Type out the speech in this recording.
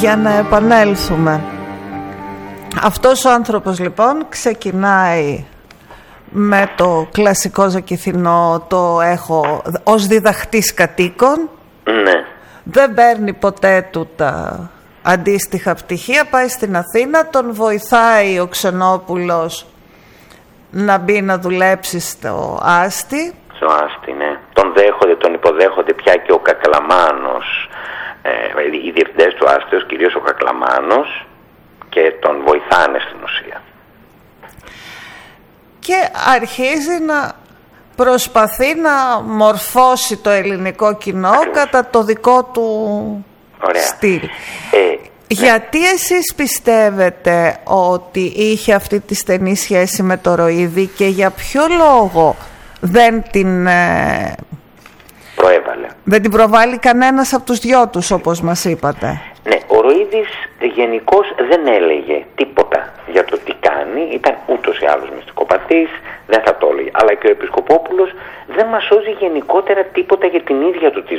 για να επανέλθουμε. Αυτός ο άνθρωπος λοιπόν ξεκινάει με το κλασικό Ζακηθινό, το έχω ως διδαχτής κατοίκων. Ναι. Δεν παίρνει ποτέ του τα αντίστοιχα πτυχία, πάει στην Αθήνα, τον βοηθάει ο Ξενόπουλος να μπει να δουλέψει στο Άστι. Στο Άστι, ναι. Τον υποδέχονται πια και ο Κακλαμάνος, οι διευθυντές του Άστεως, κυρίως ο Κακλαμάνος, και τον βοηθάνε στην ουσία. Και αρχίζει να προσπαθεί να μορφώσει το ελληνικό κοινό κατά το δικό του στυλ. Γιατί εσείς πιστεύετε ότι είχε αυτή τη στενή σχέση με το Ροίδη και για ποιο λόγο δεν την προέβαλε? Δεν την προβάλλει κανένας από τους δυο τους, όπως μας είπατε. Ναι, ο Ροίδης γενικώς δεν έλεγε τίποτα για το τι κάνει, ήταν ούτως ή άλλως μυστικοπαθής, δεν θα το έλεγε. Αλλά και ο Επισκοπόπουλος δεν μας σώζει γενικότερα τίποτα για την ίδια του τη